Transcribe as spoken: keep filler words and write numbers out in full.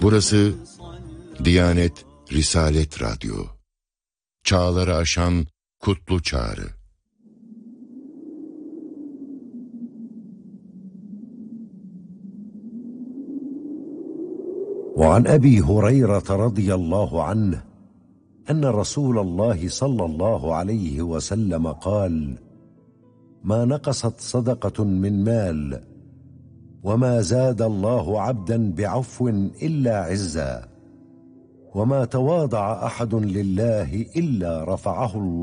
Burası Diyanet Risalet Radyo. Çağları aşan kutlu çağrı. وعن أبي هريرة رضي الله عنه أن رسول الله صلى الله عليه وسلم قال: ما نقصت صدقة من مال وما زاد الله عبدا بعفو إلا عزا وما تواضع أحد لله إلا رفعه الله